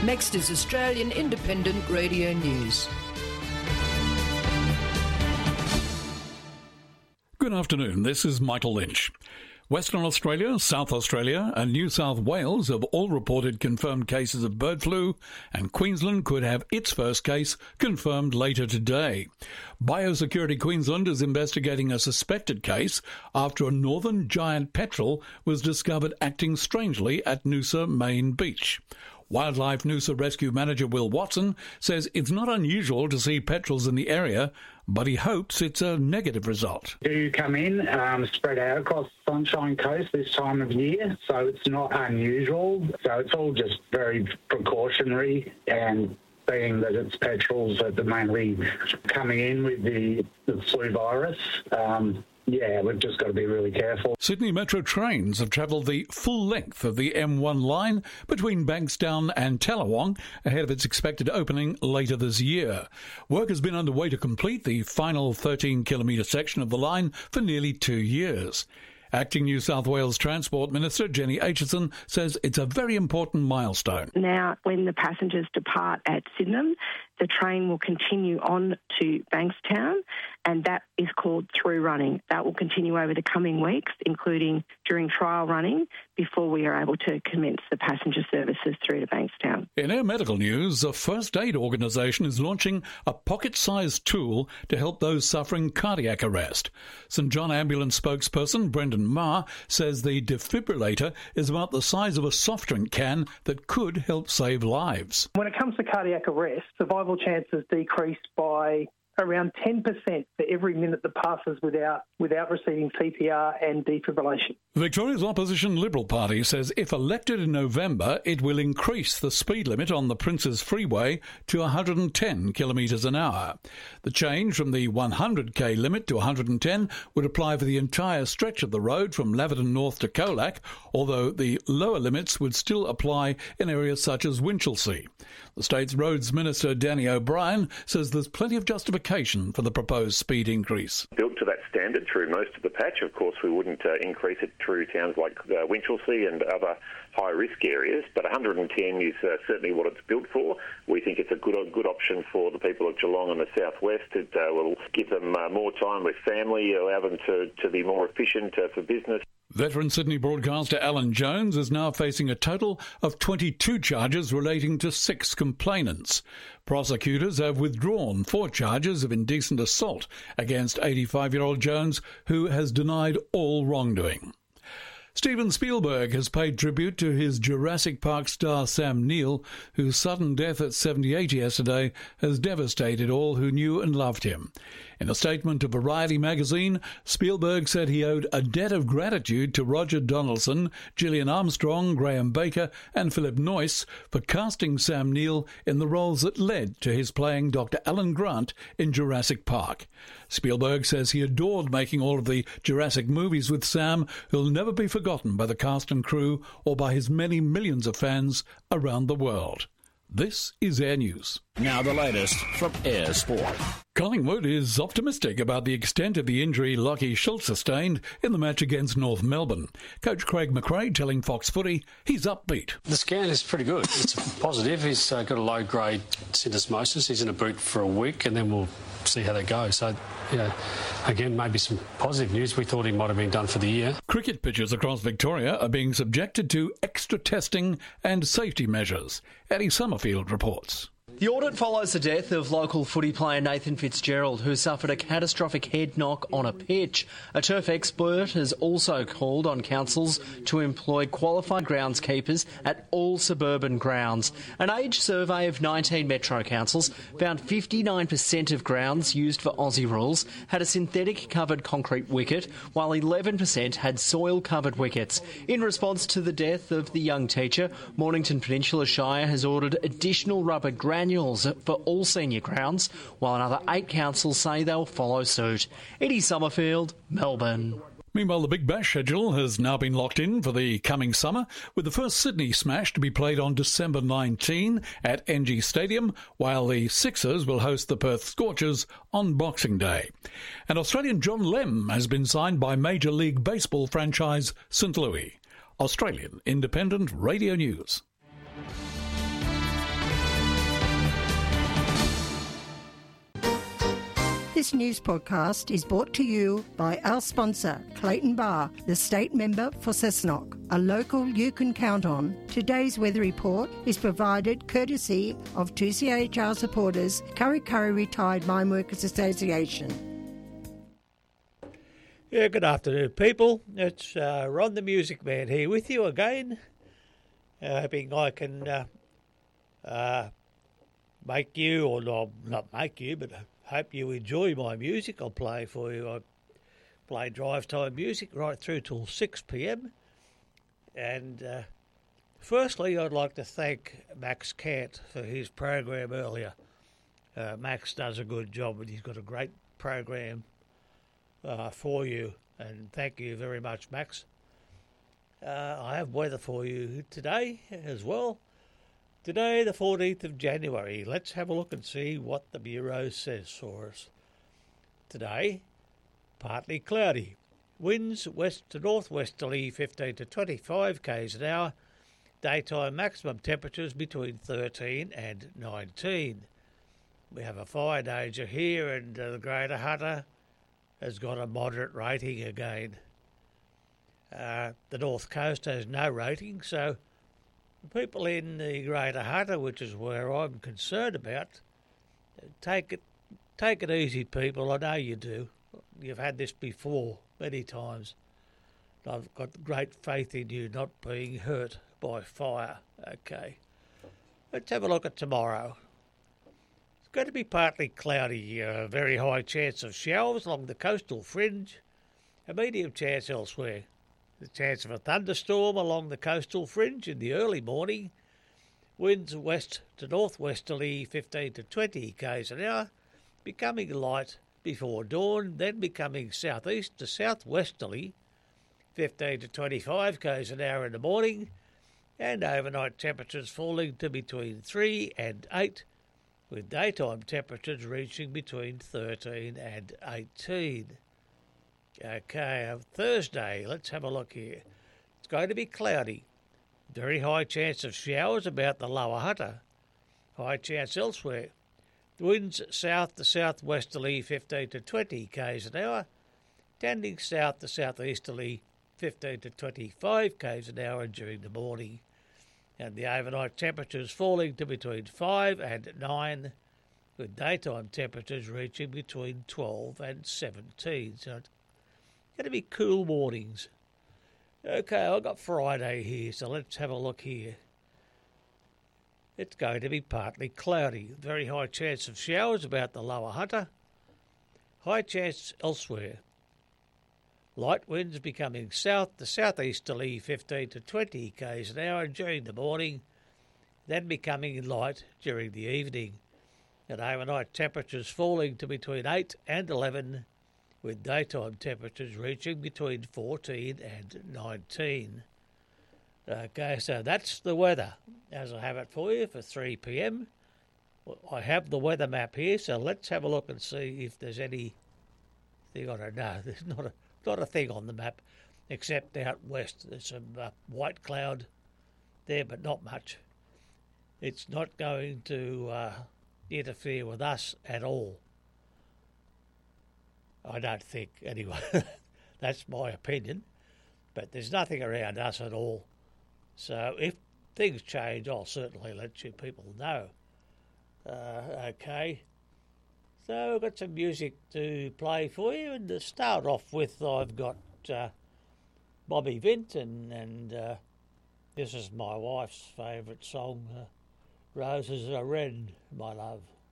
Next is Australian Independent Radio News. Good afternoon, this is Michael Lynch. Western Australia, South Australia and New South Wales have all reported confirmed cases of bird flu, and Queensland could have its first case confirmed later today. Biosecurity Queensland is investigating a suspected case after a northern giant petrel was discovered acting strangely at Noosa Main Beach. Wildlife Noosa Rescue Manager Will Watson says it's not unusual to see petrels in the area, but he hopes it's a negative result. Do come in, spread out across the Sunshine Coast this time of year, so it's not unusual. So it's all just very precautionary, and being that it's petrels that are mainly coming in with the flu virus, we've just got to be really careful. Sydney Metro trains have travelled the full length of the M1 line between Bankstown and Tallawong ahead of its expected opening later this year. Work has been underway to complete the final 13-kilometre section of the line for nearly 2 years. Acting New South Wales Transport Minister Jenny Aitchison says it's a very important milestone. Now, when the passengers depart at Sydenham, the train will continue on to Bankstown, and that is called through running. That will continue over the coming weeks, including during trial running, before we are able to commence the passenger services through to Bankstown. In air medical news, a first aid organisation is launching a pocket-sized tool to help those suffering cardiac arrest. St John Ambulance spokesperson Brendan Marr says the defibrillator is about the size of a soft drink can that could help save lives. When it comes to cardiac arrest, survival chances decrease by around 10% for every minute that passes without receiving CPR and defibrillation. Victoria's opposition Liberal Party says if elected in November, it will increase the speed limit on the Princes Freeway to 110 kilometres an hour. The change from the 100k limit to 110 would apply for the entire stretch of the road from Laverton North to Colac, although the lower limits would still apply in areas such as Winchelsea. The state's Roads Minister Danny O'Brien says there's plenty of justification for the proposed speed increase. Built to that standard through most of the patch, of course we wouldn't increase it through towns like Winchelsea and other high-risk areas, but 110 is certainly what it's built for. We think it's a good option for the people of Geelong and the southwest. It will give them more time with family, allow them to be more efficient for business. Veteran Sydney broadcaster Alan Jones is now facing a total of 22 charges relating to 6 complainants. Prosecutors have withdrawn 4 charges of indecent assault against 85-year-old Jones, who has denied all wrongdoing. Steven Spielberg has paid tribute to his Jurassic Park star Sam Neill, whose sudden death at 78 yesterday has devastated all who knew and loved him. In a statement to Variety magazine, Spielberg said he owed a debt of gratitude to Roger Donaldson, Gillian Armstrong, Graham Baker and Philip Noyce for casting Sam Neill in the roles that led to his playing Dr. Alan Grant in Jurassic Park. Spielberg says he adored making all of the Jurassic movies with Sam, who'll never be forgotten by the cast and crew or by his many millions of fans around the world. This is Air News. Now the latest from Air Sport. Collingwood is optimistic about the extent of the injury Lachie Schultz sustained in the match against North Melbourne. Coach Craig McRae telling Fox Footy he's upbeat. The scan is pretty good. It's positive. He's got a low-grade syndesmosis. He's in a boot for a week, and then we'll see how that goes. So, again, maybe some positive news. We thought he might have been done for the year. Cricket pitches across Victoria are being subjected to extra testing and safety measures. Eddie Summerfield reports. The audit follows the death of local footy player Nathan Fitzgerald, who suffered a catastrophic head knock on a pitch. A turf expert has also called on councils to employ qualified groundskeepers at all suburban grounds. An age survey of 19 metro councils found 59% of grounds used for Aussie rules had a synthetic covered concrete wicket, while 11% had soil covered wickets. In response to the death of the young teacher, Mornington Peninsula Shire has ordered additional rubber granules for all senior grounds, while another 8 councils say they'll follow suit. Eddie Summerfield, Melbourne. Meanwhile, the Big Bash schedule has now been locked in for the coming summer, with the first Sydney Smash to be played on December 19 at NG Stadium, while the Sixers will host the Perth Scorchers on Boxing Day. And Australian John Lem has been signed by Major League Baseball franchise St Louis. Australian Independent Radio News. This news podcast is brought to you by our sponsor, Clayton Bar, the state member for Cessnock, a local you can count on. Today's weather report is provided courtesy of 2CHR supporters, Kurri Kurri Retired Mine Workers Association. Yeah, good afternoon, people. It's Ron the Music Man here with you again, hoping I can make you, or not make you, but hope you enjoy my music I'll play for you. I play drive time music right through till 6 p.m. And firstly, I'd like to thank Max Cant for his program earlier. Max does a good job, and he's got a great program for you. And thank you very much, Max. I have weather for you today as well. Today, the 14th of January. Let's have a look and see what the Bureau says for us. Today, partly cloudy. Winds west to northwesterly 15 to 25 k's an hour. Daytime maximum temperatures between 13 and 19. We have a fire danger here, and the Greater Hunter has got a moderate rating again. The North Coast has no rating, so people in the Greater Hunter, which is where I'm concerned about, take it easy, people. I know you do. You've had this before many times. I've got great faith in you not being hurt by fire. Okay. Let's have a look at tomorrow. It's going to be partly cloudy, a very high chance of showers along the coastal fringe, a medium chance elsewhere. The chance of a thunderstorm along the coastal fringe in the early morning. Winds west to northwesterly 15 to 20 k's an hour, becoming light before dawn, then becoming southeast to southwesterly 15 to 25 k's an hour in the morning, and overnight temperatures falling to between 3 and 8, with daytime temperatures reaching between 13 and 18. Okay, Thursday, let's have a look here. It's going to be cloudy. Very high chance of showers about the Lower Hunter. High chance elsewhere. Winds south to southwesterly 15 to 20 k's an hour, tending south to southeasterly 15 to 25 k's an hour during the morning. And the overnight temperatures falling to between 5 and 9, with daytime temperatures reaching between 12 and 17. So it's going to be cool mornings. Okay, I've got Friday here, so let's have a look here. It's going to be partly cloudy. Very high chance of showers about the Lower Hunter. High chance elsewhere. Light winds becoming south to southeasterly 15 to 20 k's an hour during the morning, then becoming light during the evening. And overnight temperatures falling to between 8 and 11, with daytime temperatures reaching between 14 and 19. Okay, so that's the weather as I have it for you for 3 p.m. I have the weather map here, so let's have a look and see if there's anything I don't know. There's not a thing on the map except out west. There's some white cloud there, but not much. It's not going to interfere with us at all. I don't think, anyway. That's my opinion. But there's nothing around us at all. So if things change, I'll certainly let you people know. Okay. So I've got some music to play for you. And to start off with, I've got Bobby Vinton. And this is my wife's favourite song, Roses Are Red, My Love.